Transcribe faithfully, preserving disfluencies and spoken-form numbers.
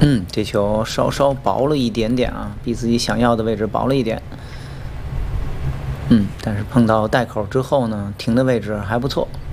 嗯，这球稍稍薄了一点点啊，比自己想要的位置薄了一点。嗯，但是碰到袋口之后呢，停的位置还不错。